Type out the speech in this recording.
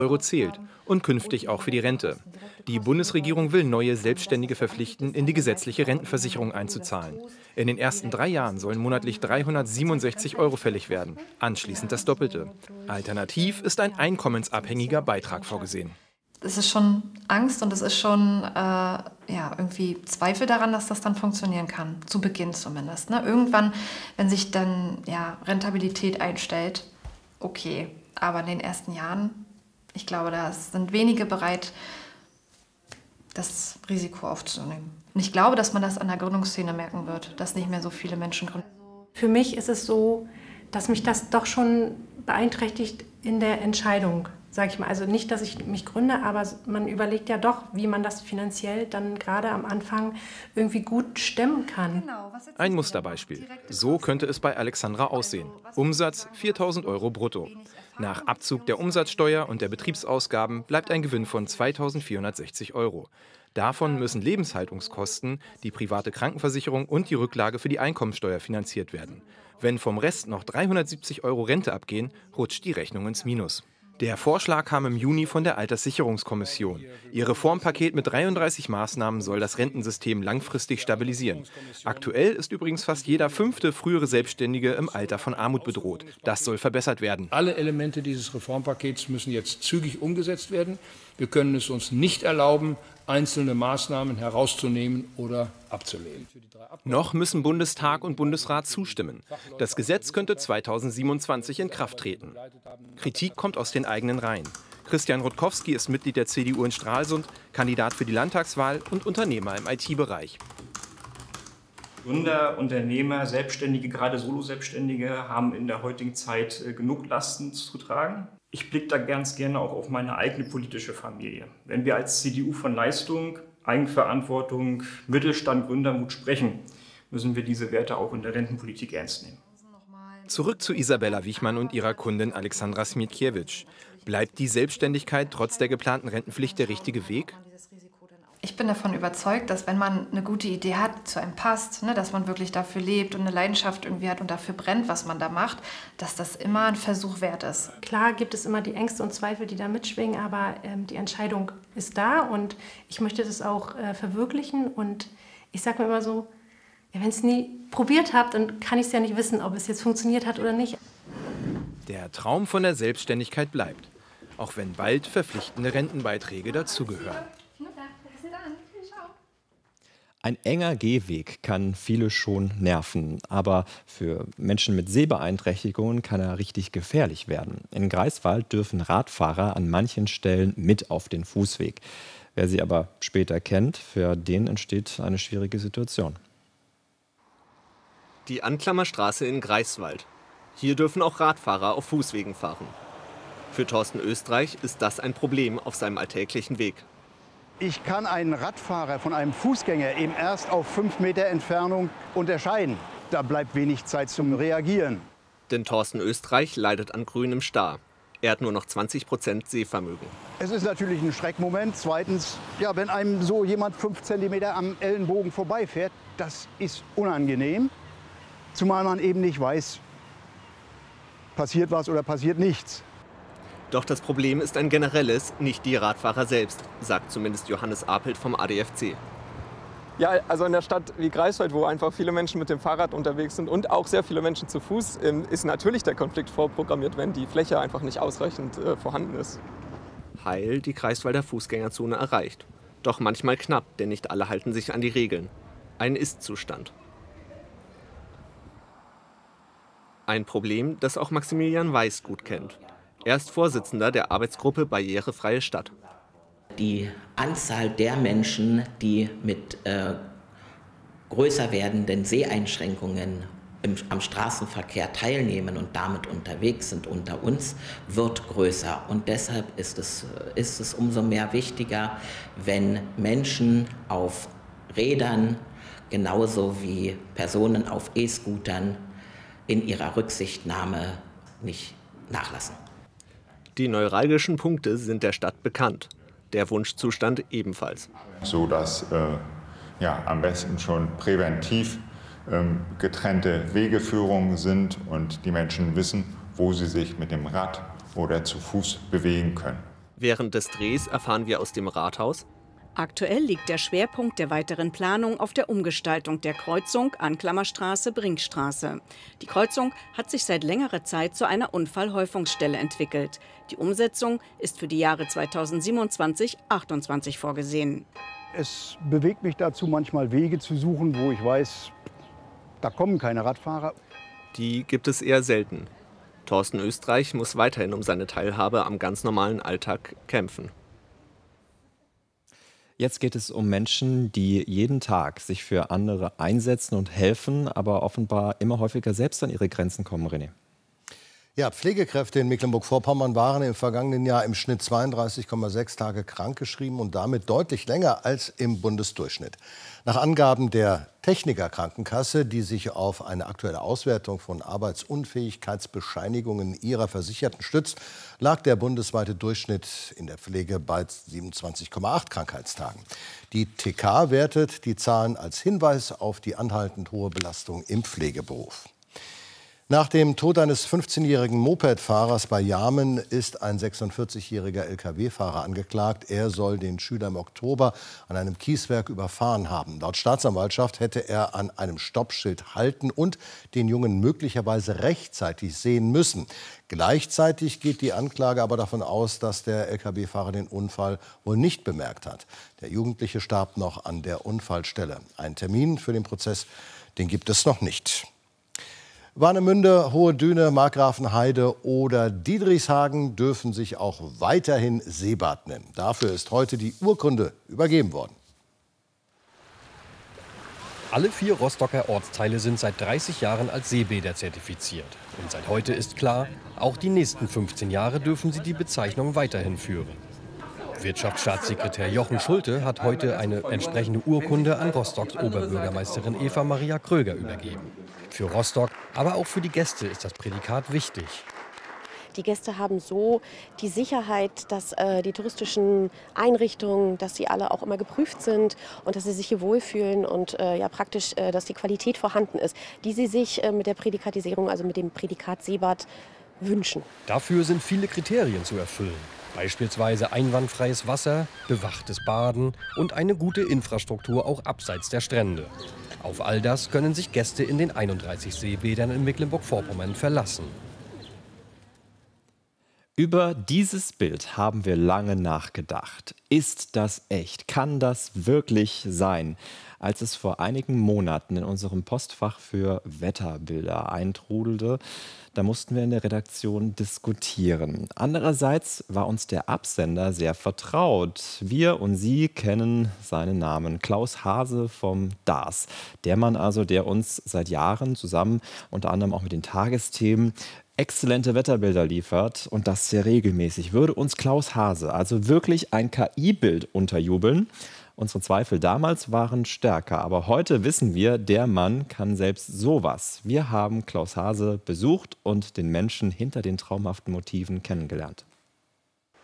Euro zählt und künftig auch für die Rente. Die Bundesregierung will neue Selbstständige verpflichten, in die gesetzliche Rentenversicherung einzuzahlen. In den ersten 3 Jahren sollen monatlich 367 Euro fällig werden, anschließend das Doppelte. Alternativ ist ein einkommensabhängiger Beitrag vorgesehen. Es ist schon Angst und es ist schon irgendwie Zweifel daran, dass das dann funktionieren kann, zu Beginn zumindest. Ne? Irgendwann, wenn sich dann Rentabilität einstellt, okay, aber in den ersten Jahren, ich glaube, da sind wenige bereit, das Risiko aufzunehmen. Und ich glaube, dass man das an der Gründungsszene merken wird, dass nicht mehr so viele Menschen gründen. Für mich ist es so, dass mich das doch schon beeinträchtigt in der Entscheidung, sage ich mal. Also nicht, dass ich mich gründe, aber man überlegt ja doch, wie man das finanziell dann gerade am Anfang irgendwie gut stemmen kann. Ein Musterbeispiel. So könnte es bei Alexandra aussehen. Umsatz 4.000 Euro brutto. Nach Abzug der Umsatzsteuer und der Betriebsausgaben bleibt ein Gewinn von 2.460 Euro. Davon müssen Lebenshaltungskosten, die private Krankenversicherung und die Rücklage für die Einkommensteuer finanziert werden. Wenn vom Rest noch 370 Euro Rente abgehen, rutscht die Rechnung ins Minus. Der Vorschlag kam im Juni von der Alterssicherungskommission. Ihr Reformpaket mit 33 Maßnahmen soll das Rentensystem langfristig stabilisieren. Aktuell ist übrigens fast jeder 5. frühere Selbstständige im Alter von Armut bedroht. Das soll verbessert werden. Alle Elemente dieses Reformpakets müssen jetzt zügig umgesetzt werden. Wir können es uns nicht erlauben, einzelne Maßnahmen herauszunehmen oder abzulehnen. Noch müssen Bundestag und Bundesrat zustimmen. Das Gesetz könnte 2027 in Kraft treten. Kritik kommt aus den eigenen Reihen. Christian Rutkowski ist Mitglied der CDU in Stralsund, Kandidat für die Landtagswahl und Unternehmer im IT-Bereich. Gründer, Unternehmer, Selbstständige, gerade Solo-Selbstständige haben in der heutigen Zeit genug Lasten zu tragen. Ich blicke da ganz gerne auch auf meine eigene politische Familie. Wenn wir als CDU von Leistung, Eigenverantwortung, Mittelstand, Gründermut sprechen, müssen wir diese Werte auch in der Rentenpolitik ernst nehmen. Zurück zu Isabella Wichmann und ihrer Kundin Alexandra Smietkiewicz. Bleibt die Selbstständigkeit trotz der geplanten Rentenpflicht der richtige Weg? Ich bin davon überzeugt, dass wenn man eine gute Idee hat, zu einem passt, ne, dass man wirklich dafür lebt und eine Leidenschaft irgendwie hat und dafür brennt, was man da macht, dass das immer ein Versuch wert ist. Klar gibt es immer die Ängste und Zweifel, die da mitschwingen, aber die Entscheidung ist da und ich möchte das auch verwirklichen. Und ich sage mir immer so, ja, wenn ich es nie probiert habe, dann kann ich es ja nicht wissen, ob es jetzt funktioniert hat oder nicht. Der Traum von der Selbstständigkeit bleibt, auch wenn bald verpflichtende Rentenbeiträge dazugehören. Ein enger Gehweg kann viele schon nerven, aber für Menschen mit Sehbeeinträchtigungen kann er richtig gefährlich werden. In Greifswald dürfen Radfahrer an manchen Stellen mit auf den Fußweg. Wer sie aber später kennt, für den entsteht eine schwierige Situation. Die Anklammerstraße in Greifswald. Hier dürfen auch Radfahrer auf Fußwegen fahren. Für Thorsten Österreich ist das ein Problem auf seinem alltäglichen Weg. Ich kann einen Radfahrer von einem Fußgänger eben erst auf 5 Meter Entfernung unterscheiden. Da bleibt wenig Zeit zum Reagieren. Denn Thorsten Österreich leidet an grünem Star. Er hat nur noch 20% Sehvermögen. Es ist natürlich ein Schreckmoment. Zweitens, ja, wenn einem so jemand 5 Zentimeter am Ellenbogen vorbeifährt, das ist unangenehm. Zumal man eben nicht weiß, passiert was oder passiert nichts. Doch das Problem ist ein generelles, nicht die Radfahrer selbst, sagt zumindest Johannes Apelt vom ADFC. Ja, also in der Stadt wie Greifswald, wo einfach viele Menschen mit dem Fahrrad unterwegs sind und auch sehr viele Menschen zu Fuß, ist natürlich der Konflikt vorprogrammiert, wenn die Fläche einfach nicht ausreichend vorhanden ist. Heil die Greifswalder Fußgängerzone erreicht. Doch manchmal knapp, denn nicht alle halten sich an die Regeln. Ein Ist-Zustand. Ein Problem, das auch Maximilian Weiß gut kennt. Er ist Vorsitzender der Arbeitsgruppe Barrierefreie Stadt. Die Anzahl der Menschen, die mit größer werdenden Seheinschränkungen am Straßenverkehr teilnehmen und damit unterwegs sind unter uns, wird größer. Und deshalb ist es umso mehr wichtiger, wenn Menschen auf Rädern genauso wie Personen auf E-Scootern in ihrer Rücksichtnahme nicht nachlassen. Die neuralgischen Punkte sind der Stadt bekannt, der Wunschzustand ebenfalls. So dass am besten schon präventiv getrennte Wegeführungen sind und die Menschen wissen, wo sie sich mit dem Rad oder zu Fuß bewegen können. Während des Drehs erfahren wir aus dem Rathaus: Aktuell liegt der Schwerpunkt der weiteren Planung auf der Umgestaltung der Kreuzung Anklammerstraße-Brinkstraße. Die Kreuzung hat sich seit längerer Zeit zu einer Unfallhäufungsstelle entwickelt. Die Umsetzung ist für die Jahre 2027-28 vorgesehen. Es bewegt mich dazu, manchmal Wege zu suchen, wo ich weiß, da kommen keine Radfahrer. Die gibt es eher selten. Thorsten Österreich muss weiterhin um seine Teilhabe am ganz normalen Alltag kämpfen. Jetzt geht es um Menschen, die jeden Tag sich für andere einsetzen und helfen, aber offenbar immer häufiger selbst an ihre Grenzen kommen, René. Ja, Pflegekräfte in Mecklenburg-Vorpommern waren im vergangenen Jahr im Schnitt 32,6 Tage krankgeschrieben und damit deutlich länger als im Bundesdurchschnitt. Nach Angaben der Technikerkrankenkasse, die sich auf eine aktuelle Auswertung von Arbeitsunfähigkeitsbescheinigungen ihrer Versicherten stützt, lag der bundesweite Durchschnitt in der Pflege bei 27,8 Krankheitstagen. Die TK wertet die Zahlen als Hinweis auf die anhaltend hohe Belastung im Pflegeberuf. Nach dem Tod eines 15-jährigen Mopedfahrers bei Jarmen ist ein 46-jähriger Lkw-Fahrer angeklagt. Er soll den Schüler im Oktober an einem Kieswerk überfahren haben. Laut Staatsanwaltschaft hätte er an einem Stoppschild halten und den Jungen möglicherweise rechtzeitig sehen müssen. Gleichzeitig geht die Anklage aber davon aus, dass der Lkw-Fahrer den Unfall wohl nicht bemerkt hat. Der Jugendliche starb noch an der Unfallstelle. Einen Termin für den Prozess, den gibt es noch nicht. Warnemünde, Hohe Düne, Markgrafenheide oder Diedrichshagen dürfen sich auch weiterhin Seebad nennen. Dafür ist heute die Urkunde übergeben worden. Alle 4 Rostocker Ortsteile sind seit 30 Jahren als Seebäder zertifiziert. Und seit heute ist klar, auch die nächsten 15 Jahre dürfen sie die Bezeichnung weiterhin führen. Wirtschaftsstaatssekretär Jochen Schulte hat heute eine entsprechende Urkunde an Rostocks Oberbürgermeisterin Eva Maria Kröger übergeben. Für Rostock, aber auch für die Gäste ist das Prädikat wichtig. Die Gäste haben so die Sicherheit, dass die touristischen Einrichtungen, dass sie alle auch immer geprüft sind und dass sie sich hier wohlfühlen und ja praktisch, dass die Qualität vorhanden ist, die sie sich mit der Prädikatisierung, also mit dem Prädikat Seebad, wünschen. Dafür sind viele Kriterien zu erfüllen. Beispielsweise einwandfreies Wasser, bewachtes Baden und eine gute Infrastruktur auch abseits der Strände. Auf all das können sich Gäste in den 31 Seebädern in Mecklenburg-Vorpommern verlassen. Über dieses Bild haben wir lange nachgedacht. Ist das echt? Kann das wirklich sein? Als es vor einigen Monaten in unserem Postfach für Wetterbilder eintrudelte, da mussten wir in der Redaktion diskutieren. Andererseits war uns der Absender sehr vertraut. Wir und Sie kennen seinen Namen, Klaus Hase vom DARS. Der Mann also, der uns seit Jahren zusammen, unter anderem auch mit den Tagesthemen, exzellente Wetterbilder liefert und das sehr regelmäßig. Würde uns Klaus Hase also wirklich ein KI-Bild unterjubeln? Unsere Zweifel damals waren stärker, aber heute wissen wir, der Mann kann selbst sowas. Wir haben Klaus Hase besucht und den Menschen hinter den traumhaften Motiven kennengelernt.